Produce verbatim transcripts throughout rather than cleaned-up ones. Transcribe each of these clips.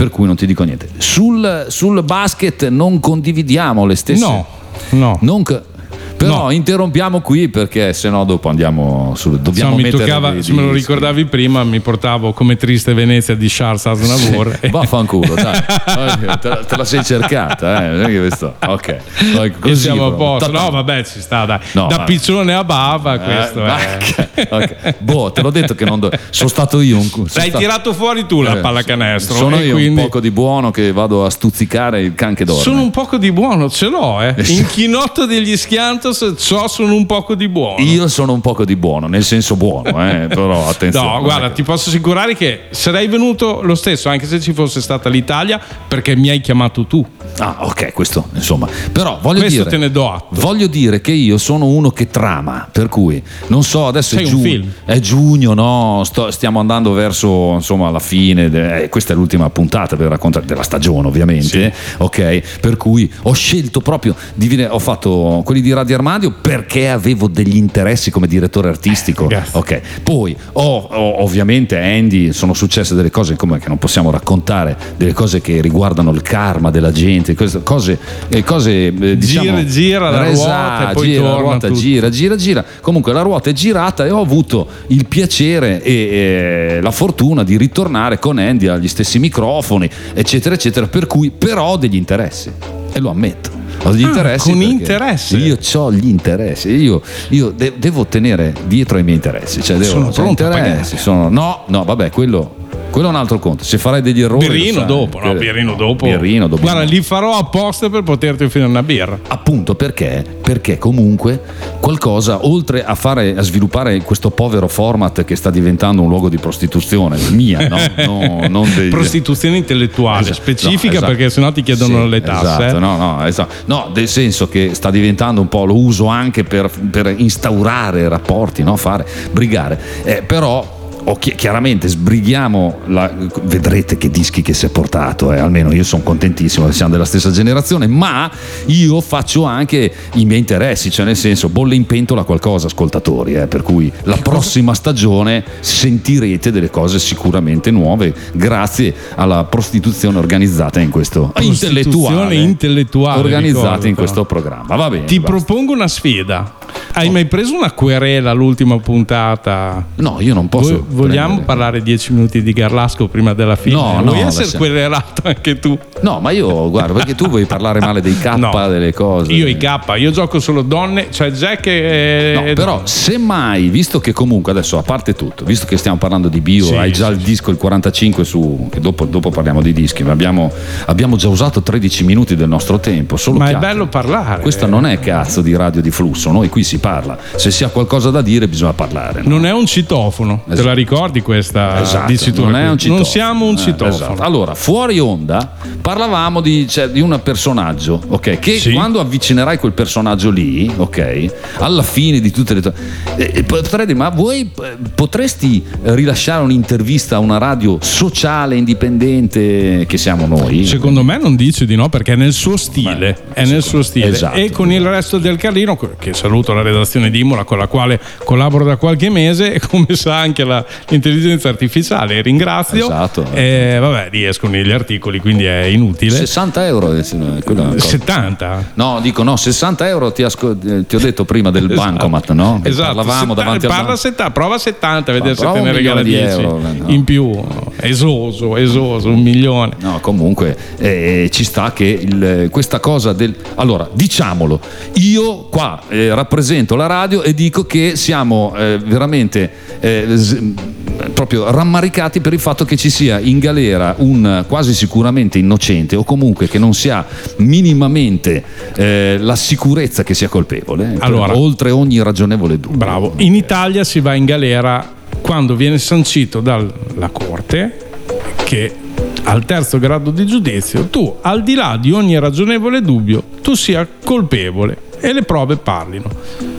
per cui non ti dico niente. Sul, sul basket non condividiamo le stesse. No, no. Non c- Però No. interrompiamo qui perché sennò dopo andiamo su. Dobbiamo Insomma, mi mettere toccava, dei se me lo dischi. ricordavi prima, mi portavo come Triste Venezia di Charles Aznavour. Sì, vaffanculo, dai. te, la, te la sei cercata, eh? Non è che questo- Ok, Poi così E siamo a proprio. posto. No, vabbè, ci sta, dai. No, da ma- piccione a bava, questo Eh, è. ma- ok. Boh, te l'ho detto che non do- sono stato io un sono L'hai stato- tirato fuori tu la Eh, pallacanestro. Sono e io quindi un poco di buono che vado a stuzzicare il can che dorme. sono un poco di buono, ce l'ho, eh. In chinotto degli Schiantos so sono un poco di buono. Io sono un poco di buono, nel senso buono, eh, però attenzione. No, non guarda, è che- ti posso assicurare che sarei venuto lo stesso, anche se ci fosse stata l'Italia, perché mi hai chiamato tu. Ah, ok, questo insomma. Però voglio Questo dire, te ne do atto. voglio dire che io sono uno che trama, per cui non so, adesso Sei è un giugno, film. è giugno, no? Sto- stiamo andando verso insomma la fine. de- eh, questa è l'ultima puntata per raccontare della stagione, ovviamente. Ok, per cui ho scelto proprio di venire, ho fatto quelli di Radio Armadio perché avevo degli interessi come direttore artistico. Grazie. Ok, poi ho, ho- ovviamente Andy, sono successe delle cose come che non possiamo raccontare, delle cose che riguardano il karma della gente, queste cose, eh, cose eh, diciamo, Gira, gira la Esatto, ruota e poi gira, la torna ruota, tutto. gira, gira, gira. Comunque la ruota è girata e ho avuto il piacere e, e la fortuna di ritornare con Andy agli stessi microfoni, eccetera, eccetera. Per cui però ho degli interessi e lo ammetto. Ho degli Ah, interessi con perché interessi? Io ho gli interessi. Io, io de- devo tenere dietro ai miei interessi. Cioè devo, Sono cioè, pronto a interessi. Sono, no, no, vabbè, quello, quello è un altro conto. Se farai degli errori. Birrino lo sai, dopo, no? che- Birrino dopo. Birrino dopo. Guarda, li farò apposta per poterti offrire una birra. Appunto perché? Perché comunque qualcosa, oltre a fare a sviluppare questo povero format che sta diventando un luogo di prostituzione mia, no? No, non dei- Prostituzione intellettuale Esatto, specifica, no, esatto. perché sennò ti chiedono Sì, le tasse. esatto, eh. no, no, esatto. No, nel senso che sta diventando un po', lo uso anche per, per instaurare rapporti, no? Fare, brigare. Eh, però o chi- chiaramente sbrighiamo la, vedrete che dischi che si è portato, eh, almeno io sono contentissimo che siamo della stessa generazione, ma io faccio anche i miei interessi, cioè nel senso bolle in pentola qualcosa, ascoltatori, eh, per cui la prossima stagione sentirete delle cose sicuramente nuove grazie alla prostituzione organizzata in questo Prostituzione intellettuale, intellettuale, organizzata ricordo, in però. questo programma. Va bene, Ti basta. propongo una sfida. Hai mai preso una querela all'ultima puntata? No, io non posso Vo- vogliamo prendere- parlare dieci minuti di Garlasco prima della fine? No, Vuoi no, essere lascia- querelato anche tu? No, ma io guarda, perché tu vuoi parlare male dei K, No. delle cose. Io i K, io gioco solo donne, cioè Jack e... No, però semmai, visto che comunque adesso, a parte tutto, visto che stiamo parlando di bio, Sì, hai già sì, il disco il quarantacinque su, che dopo, dopo parliamo di dischi, ma abbiamo, abbiamo già usato tredici minuti del nostro tempo, solo Ma è chiacchiere. bello parlare. Questa non è cazzo di radio di flusso, noi qui si parla, se si ha qualcosa da dire bisogna parlare. no? Non è un citofono, te Esatto. la ricordi questa Esatto, dicitura non è qui? un citofono. Non siamo un Eh, citofono. esatto. Allora, fuori onda parlavamo di, cioè, di un personaggio, ok? Che Sì. quando avvicinerai quel personaggio lì, ok? Alla fine di tutte le tue. eh, eh, potrei dire, ma voi eh, potresti rilasciare un'intervista a una radio sociale, indipendente che siamo noi? Secondo me non dice di no, perché è nel suo stile, è nel suo stile. Esatto. E con il resto del Carlino, che saluto la redazione di Imola con la quale collaboro da qualche mese, e come sa anche la- l'intelligenza artificiale, ringrazio. Esatto. E vabbè, lì escono gli articoli, quindi è inutile. sessanta euro. eh, quella è una cosa. settanta. No, dico no, sessanta euro ti, asco- eh, ti ho detto prima del bancomat, no? Che Esatto, parlavamo setta- davanti al parla banco. settanta, prova settanta, vedere se prova te ne un regala milione di dieci euro, no. in più. Esoso, esoso, un milione. No, comunque eh, ci sta che il- questa cosa del. Allora, diciamolo, io qua eh, rappresento la radio e dico che siamo eh, veramente eh, s- proprio rammaricati per il fatto che ci sia in galera un quasi sicuramente innocente o comunque che non si ha minimamente eh, la sicurezza che sia colpevole, Allora. oltre ogni ragionevole dubbio. Bravo. In Italia si va in galera quando viene sancito dalla Corte che al terzo grado di giudizio tu, al di là di ogni ragionevole dubbio, tu sia colpevole e le prove parlino.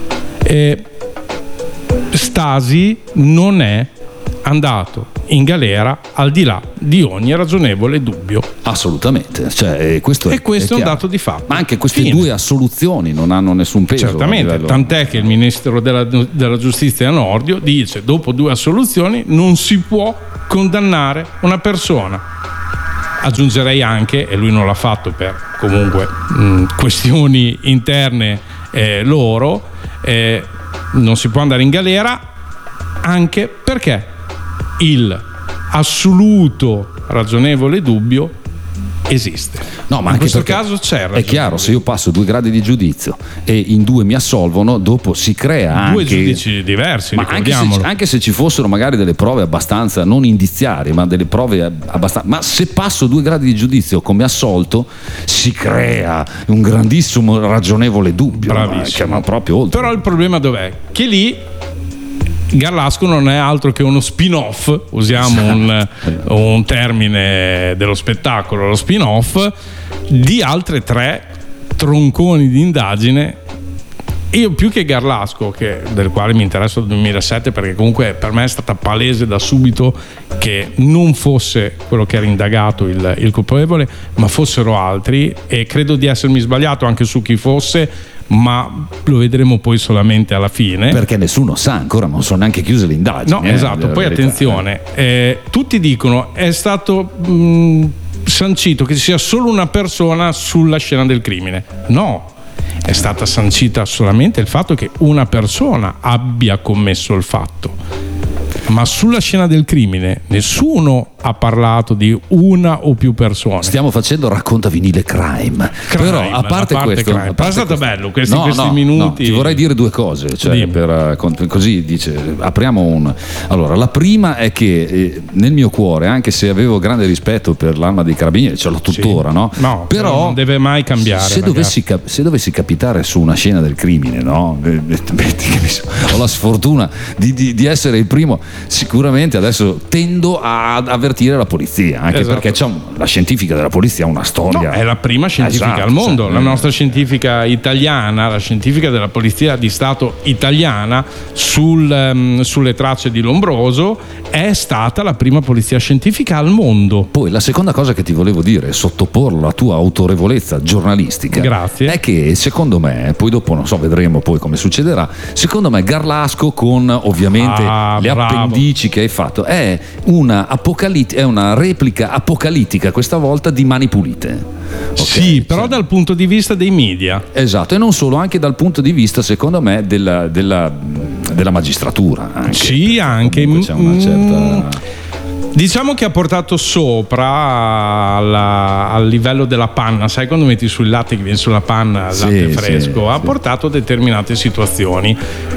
E Stasi non è andato in galera al di là di ogni ragionevole dubbio. Assolutamente, cioè, eh, questo, E questo è un chiaro. dato di fatto. Ma anche queste Fine. due assoluzioni non hanno nessun peso. a Certamente, livello- tant'è che il ministro della, della giustizia Nordio dice: dopo due assoluzioni non si può condannare una persona. aggiungerei anche, e lui non l'ha fatto per comunque mh, questioni interne eh, loro, eh, non si può andare in galera anche perché il assoluto ragionevole dubbio esiste. No, ma in anche questo perché caso c'è è chiaro, se io passo due gradi di giudizio e in due mi assolvono, dopo si crea due anche giudici diversi, ma anche se, ricordiamolo. anche se ci fossero magari delle prove abbastanza non indiziarie, ma delle prove abbastanza, ma se passo due gradi di giudizio come assolto si crea un grandissimo ragionevole dubbio. Bravissimo. Ma, cioè, ma proprio oltre. Però il problema dov'è? Che lì Garlasco non è altro che uno spin-off, usiamo un, un termine dello spettacolo, lo spin-off di altre tre tronconi di indagine. Io più che Garlasco, che, del quale mi interessa dal duemilasette, perché comunque per me è stata palese da subito che non fosse quello che era indagato il, il colpevole, ma fossero altri, e credo di essermi sbagliato anche su chi fosse, ma lo vedremo poi solamente alla fine, perché nessuno sa ancora, non sono neanche chiuse le indagini. No, eh, esatto. Poi verità. attenzione, eh, tutti dicono è stato mh, sancito che ci sia solo una persona sulla scena del crimine. No, è stata sancita solamente il fatto che una persona abbia commesso il fatto, ma sulla scena del crimine nessuno ha parlato di una o più persone. Stiamo facendo racconta vinile crime, Crime, però a parte, parte questo, crime. a Però è parte stato questo- bello questi, no, questi no, minuti. no, ti vorrei dire due cose, cioè Dimmi. per, eh, con- così dice, apriamo un. Allora, la prima è che eh, nel mio cuore, anche se avevo grande rispetto per l'Arma dei Carabinieri, ce l'ho tuttora, Sì. no? No, però non deve mai cambiare, Se dovessi, cap- se dovessi capitare su una scena del crimine, no? Eh, metti che mi so- Ho la sfortuna di, di- di essere il primo, sicuramente adesso tendo ad avvertire la polizia, anche Esatto. perché c'è un- la scientifica della polizia ha una storia. No, è la prima scientifica Esatto, al mondo. cioè, La eh. nostra scientifica italiana, la scientifica della Polizia di Stato italiana sul, ehm, sulle tracce di Lombroso, è stata la prima polizia scientifica al mondo. Poi la seconda cosa che ti volevo dire è sottoporlo alla tua autorevolezza giornalistica. Grazie. È che secondo me, poi dopo non so, vedremo poi come succederà, secondo me Garlasco con ovviamente Ah, le bravo. appendici che hai fatto è una, apocalitt- è una replica apocalittica questa volta di Mani Pulite. Ok? Sì, però Cioè, dal punto di vista dei media. esatto, e non solo, anche dal punto di vista secondo me della, della, della magistratura. Anche, Sì, perché anche. comunque c'è una certa. Diciamo che ha portato sopra alla- al livello della panna, sai quando metti sul latte che viene sulla panna il Sì, latte sì, fresco, ha sì. portato a determinate situazioni.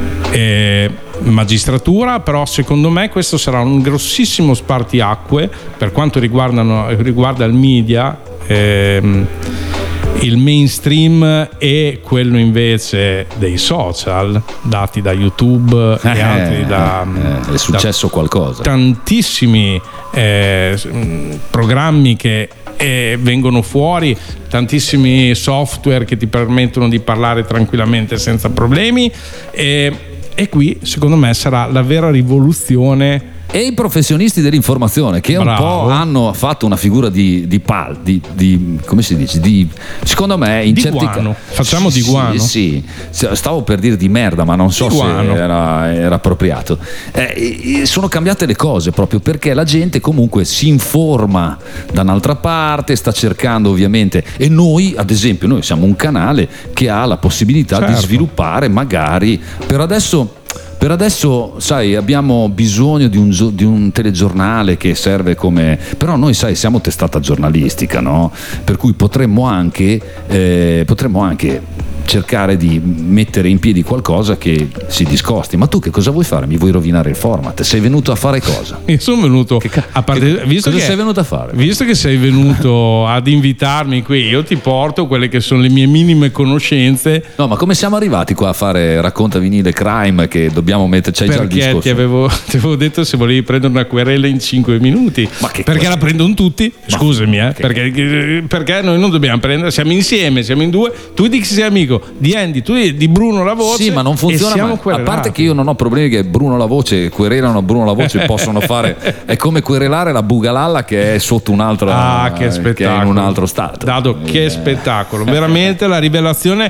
Eh, magistratura, però secondo me questo sarà un grossissimo spartiacque per quanto riguardano, riguarda il media, ehm, il mainstream e quello invece dei social dati da YouTube e Eh, altri da, eh, è successo da qualcosa. tantissimi eh, mh, programmi che eh, vengono fuori, tantissimi software che ti permettono di parlare tranquillamente senza problemi, e, e qui secondo me sarà la vera rivoluzione. E i professionisti dell'informazione che un Bravo. po' hanno fatto una figura di, di pal, di, di come si dice? Di, secondo me in Di certi guano. ca- Facciamo sì, di guano. Sì, sì, stavo per dire di merda, ma non so Di se guano. era, era appropriato. Eh, e- sono cambiate le cose proprio perché la gente comunque si informa da un'altra parte, sta cercando ovviamente, e noi ad esempio noi siamo un canale che ha la possibilità di Certo. sviluppare magari per adesso. Per adesso, sai, abbiamo bisogno di un, gio- di un telegiornale che serve come. Però noi, sai, siamo testata giornalistica, no? Per cui potremmo anche, eh, potremmo anche cercare di mettere in piedi qualcosa che si discosti. Ma tu che cosa vuoi fare? Mi vuoi rovinare il format? Sei venuto a fare cosa? Io sono venuto ca- a parte, che- visto cosa che, sei venuto a fare? Visto che sei venuto ad invitarmi qui, io ti porto quelle che sono le mie minime conoscenze. No, ma come siamo arrivati qua a fare racconta vinile crime che dobbiamo mettere? C'hai già il Perché discorso. ti avevo, ti avevo detto se volevi prendere una querela in cinque minuti. Ma che perché cosa? la prendono tutti? Scusami, eh, che- perché, perché noi non dobbiamo prendere, siamo insieme, siamo in due. Tu dici che sei amico di Andy, tu di Bruno la voce. Sì, ma non e funziona siamo mai. A querelati. parte che io non ho problemi che Bruno la voce querelano Bruno la voce possono fare, è come querelare la Bugalalla che è sotto un'altra Ah, che spettacolo. che è in un altro stato. Dado, che Eh, spettacolo, veramente la rivelazione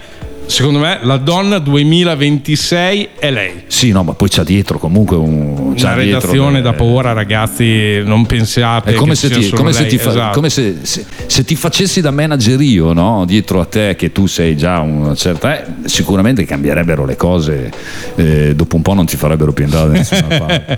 secondo me la donna duemilaventisei è lei. Sì, no, ma poi c'ha dietro comunque un, c'ha una redazione dietro, da paura, ragazzi, non pensiate è come che se sia ti, solo come lei, se ti fa, esatto. come se, se, se ti facessi da manager io, no? Dietro a te, che tu sei già una certa, eh, sicuramente cambierebbero le cose, eh, dopo un po' non ti farebbero più andare da nessuna parte.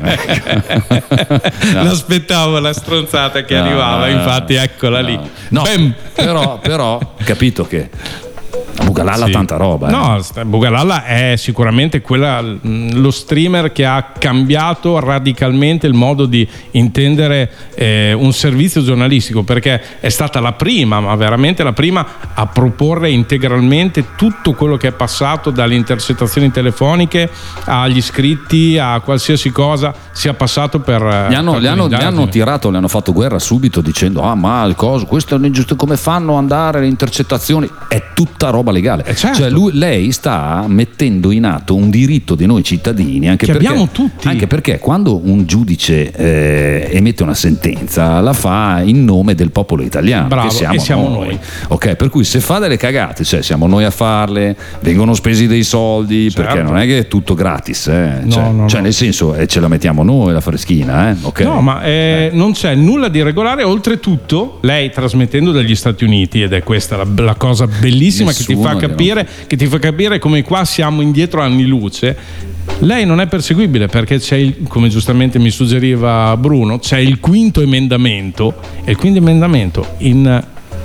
No. L'aspettavo la stronzata che no, arrivava, no, infatti eccola no. lì. No, però, però capito che Bugalalla, sì. Tanta roba. Eh. No, Bugalalla è sicuramente quella, lo streamer che ha cambiato radicalmente il modo di intendere eh, un servizio giornalistico, perché è stata la prima, ma veramente la prima, a proporre integralmente tutto quello che è passato dalle intercettazioni telefoniche agli iscritti, a qualsiasi cosa sia passato per. Gli hanno, per gli hanno, gli hanno tirato, le hanno fatto guerra subito dicendo: ah, ma il coso, questo è ingiusto, come fanno ad andare le intercettazioni? È tutta roba legale. Eh certo. Cioè lui, lei sta mettendo in atto un diritto di noi cittadini, anche che perché, abbiamo tutti. Anche perché quando un giudice eh, emette una sentenza la fa in nome del popolo italiano. Bravo, che siamo, e siamo noi. noi. Ok, per cui se fa delle cagate, cioè siamo noi a farle, vengono spesi dei soldi, certo. Perché non è che è tutto gratis, eh. no, cioè, no, cioè no. nel senso eh, ce la mettiamo noi la freschina, eh. Okay. No, ma eh, non c'è nulla di regolare. Oltretutto, lei trasmettendo dagli Stati Uniti, ed è questa la, la cosa bellissima Nessuno che ti fa capire che ti fa capire come qua siamo indietro anni luce. Lei non è perseguibile perché c'è il, come giustamente mi suggeriva Bruno, c'è il quinto emendamento, e il quinto emendamento in,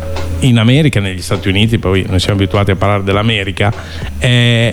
in America, negli Stati Uniti, poi noi siamo abituati a parlare dell'America, è,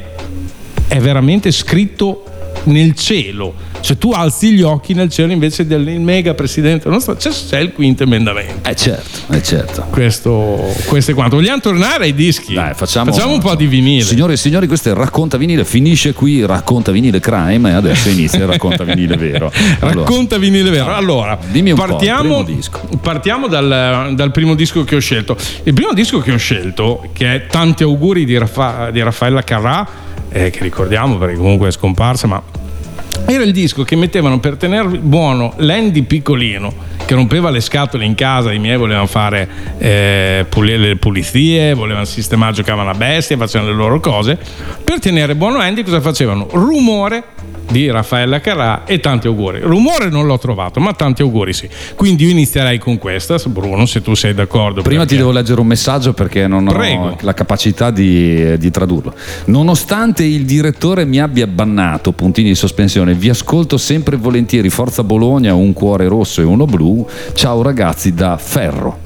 è veramente scritto nel cielo. Cioè tu alzi gli occhi nel cielo invece del mega presidente nostro, c'è, c'è il quinto emendamento. Eh certo, eh certo. Questo, questo è quanto. Vogliamo tornare ai dischi? Dai, facciamo, facciamo un po' di vinile. Signore e signori, questo è Racconta Vinile, finisce qui Racconta Vinile Crime e adesso inizia il Racconta Vinile Vero. Allora, Racconta Vinile Vero. Allora, dimmi un partiamo, po', il primo disco. partiamo dal, dal primo disco che ho scelto. Il primo disco che ho scelto, che è Tanti auguri di, Raffa, di Raffaella Carrà, eh, che ricordiamo perché comunque è scomparsa, ma era il disco che mettevano per tenere buono l'Andy piccolino che rompeva le scatole in casa. I miei volevano fare eh, pulire le pulizie, volevano sistemare, giocavano a bestia, facevano le loro cose. Per tenere buono Andy cosa facevano? Rumore di Raffaella Carrà e Tanti auguri. Rumore non l'ho trovato, ma Tanti auguri sì. Quindi io inizierei con questa, Bruno, se tu sei d'accordo. Prima perché... ti devo leggere un messaggio perché non Prego. ho la capacità di, di tradurlo. Nonostante il direttore mi abbia bannato, puntini di sospensione, vi ascolto sempre volentieri. Forza Bologna, un cuore rosso e uno blu. Ciao ragazzi da Ferro.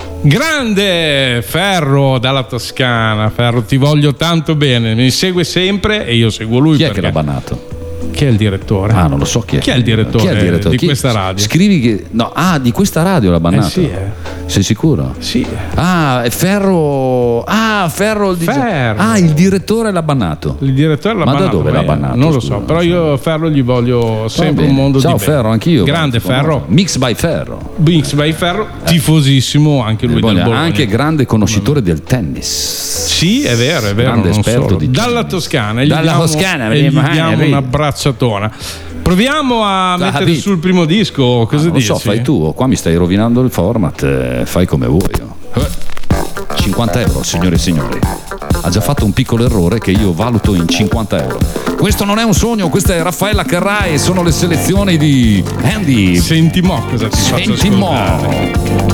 Grande Ferro dalla Toscana. Ferro, ti voglio tanto bene, mi segue sempre e io seguo lui. Chi è perché... che l'ha bannato? Chi è il direttore? Ah, non lo so chi è. Chi è il direttore, chi è il direttore? di chi... questa radio? Scrivi che. No, ah, di questa radio l'ha bannato. Eh sì, eh. Sei sicuro? Sì. Ah, è Ferro. Ah, Ferro. Ferro. Ah, il direttore l'ha bannato. Il direttore l'ha Ma bannato. Ma da dove l'ha bannato? Non lo scusa, so, però io Ferro gli voglio sempre un mondo Ciao di bene. Ferro, anch'io. Grande Ferro. Mix by Ferro. Mix by Ferro, tifosissimo anche lui del Bologna. Anche grande conoscitore del tennis. Sì, è vero, è vero. Grande esperto solo. di Dalla Toscana. Dalla diamo, Toscana, e gli diamo vedi. una bracciatona. Proviamo a Da mettere Habib. sul primo disco. Cosa ah, non dici? lo so, fai tu. Qua mi stai rovinando il format. Eh, fai come vuoi. cinquanta euro, signore e signori. Ha già fatto un piccolo errore che io valuto in cinquanta euro. Questo non è un sogno, questa è Raffaella Carrà e sono le selezioni di Andy. Senti mo cosa ti faccio Senti mo. ascoltare.